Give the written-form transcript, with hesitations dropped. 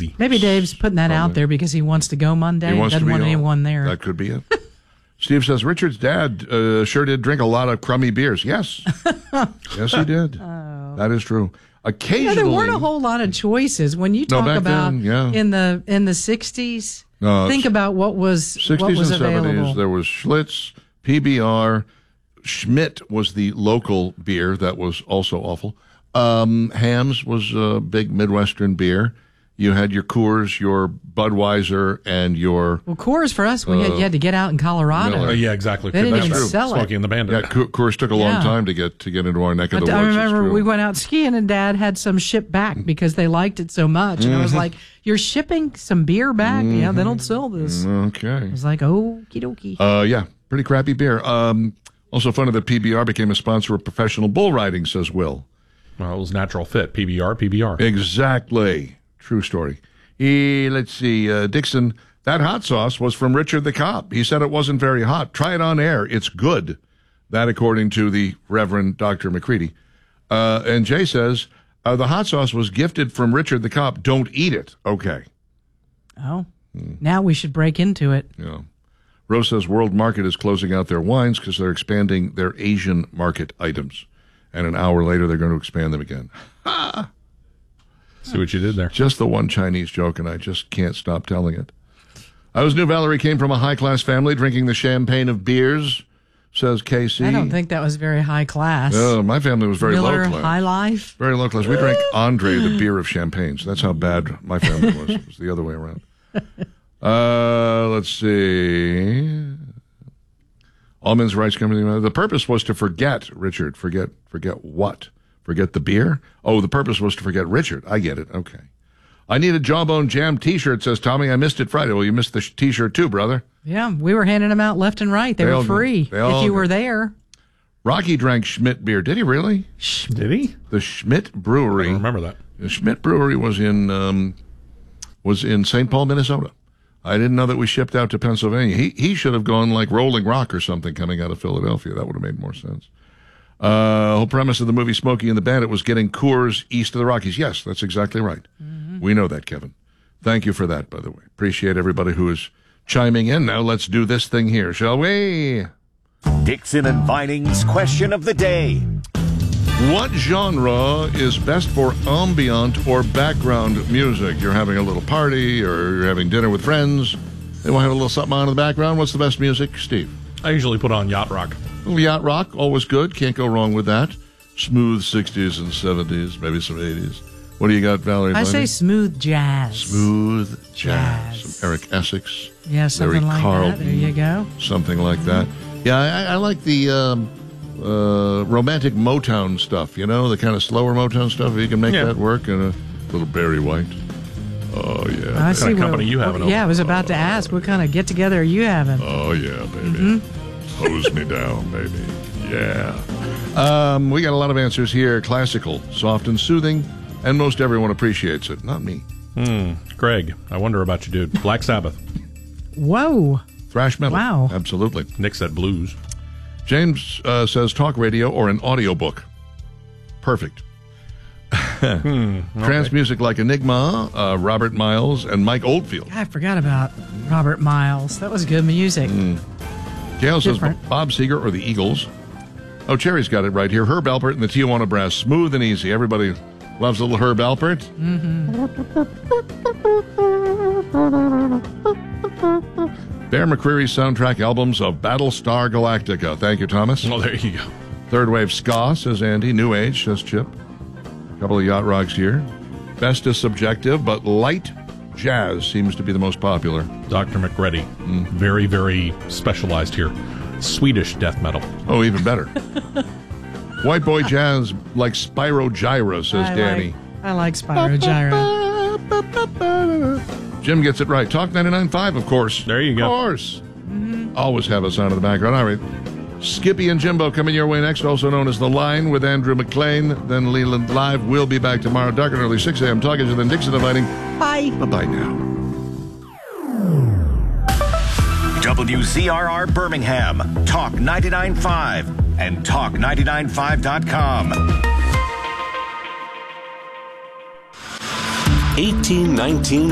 easy. Maybe Dave's putting that out there because he wants to go Monday. He Doesn't want anyone there. That could be it. Steve says, Richard's dad sure did drink a lot of crummy beers. Yes. Yes, he did. Oh. That is true. Occasionally. There weren't a whole lot of choices. When you talk about then, in the 60s, think about what was 60s what was and available. 70s, there was Schlitz, PBR. Schmidt was the local beer that was also awful. Hamm's was a big Midwestern beer. You had your Coors, your Budweiser, and your... Well, Coors for us, you had to get out in Colorado. Yeah, exactly. They didn't even sell it. Smoky and the Bandit. Yeah, Coors took a long time to get into our neck of the woods. I remember we went out skiing and Dad had some shipped back because they liked it so much. And I was like, you're shipping some beer back? Yeah, they don't sell this. Okay. I was like, okie dokie. Yeah, pretty crappy beer. Also funny that PBR became a sponsor of professional bull riding, says Will. Well, it was natural fit. PBR. Exactly. True story. Let's see. Dixon, that hot sauce was from Richard the Cop. He said it wasn't very hot. Try it on air. It's good. That according to the Reverend Dr. McCready. And Jay says, the hot sauce was gifted from Richard the Cop. Don't eat it. Okay. Oh, now we should break into it. Yeah. Rose says World Market is closing out their wines because they're expanding their Asian market items. And an hour later, they're going to expand them again. Ha! See what you did there. Just the one Chinese joke, and I just can't stop telling it. I always knew Valerie came from a high-class family drinking the champagne of beers, says Casey. I don't think that was very high class. My family was very Miller low class. High Life? Very low class. We drank Andre, the beer of champagnes. That's how bad my family was. It was the other way around. Let's see. All Men's Rights Company. The purpose was to forget, Richard. Forget what? Forget the beer? Oh, the purpose was to forget Richard. I get it. Okay. I need a Jawbone Jam t-shirt, says Tommy. I missed it Friday. Well, you missed the t-shirt too, brother. Yeah, we were handing them out left and right. They were free if you were there. Rocky drank Schmidt beer. Did he really? Did he? The Schmidt Brewery. I don't remember that. The Schmidt Brewery was in St. Paul, Minnesota. I didn't know that we shipped out to Pennsylvania. He should have gone like Rolling Rock or something coming out of Philadelphia. That would have made more sense. Whole premise of the movie Smokey and the Bandit was getting Coors east of the Rockies. Yes, that's exactly right. Mm-hmm. We know that, Kevin. Thank you for that, by the way. Appreciate everybody who is chiming in. Now let's do this thing here, shall we? Dixon and Vining's question of the day. What genre is best for ambient or background music? You're having a little party or you're having dinner with friends. They want to have a little something on in the background. What's the best music, Steve? I usually put on yacht rock. A little yacht rock, always good. Can't go wrong with that. Smooth 60s and 70s, maybe some 80s. What do you got, Valerie? I say smooth jazz. Smooth jazz. Some Eric Essex. Yeah, something Larry like Carlton, that. There you go. Something like that. Yeah, I like the romantic Motown stuff, you know, the kind of slower Motown stuff. If you can make that work, and a little Barry White. Oh, yeah. I see what kind of company you having over? Yeah, I was about to ask, what kind of get-together are you having? Oh, yeah, baby. Hose me down, baby. Yeah. We got a lot of answers here. Classical, soft and soothing, and most everyone appreciates it. Not me. Greg, I wonder about you, dude. Black Sabbath. Whoa. Thrash metal. Wow. Absolutely. Nick said blues. James says talk radio or an audiobook. Perfect. Trance music like Enigma, Robert Miles, and Mike Oldfield. I forgot about Robert Miles. That was good music. Gail says Different. Bob Seger or the Eagles. Oh, Cherry's got it right here. Herb Alpert and the Tijuana Brass. Smooth and easy. Everybody loves a little Herb Alpert. Bear McCreary's soundtrack albums of Battlestar Galactica. Thank you, Thomas. Oh, there you go. Third Wave Ska, says Andy. New Age, says Chip. A couple of yacht rocks here. Best is subjective, but light jazz seems to be the most popular. Dr. McReady. Very, very specialized here. Swedish death metal. Oh, even better. White boy jazz like Spyro Gyra, says Danny. I like Spyro Gyra. Jim gets it right. Talk 99.5, of course. There you go. Of course. Always have us on in the background. All right. Skippy and Jimbo coming your way next, also known as The Line with Andrew McLean. Then Leland Live. We'll be back tomorrow, dark and early, 6 a.m. Talking to then Dixon inviting. Bye. Bye-bye now. WZRR Birmingham, Talk 99.5, and Talk995.com. 1819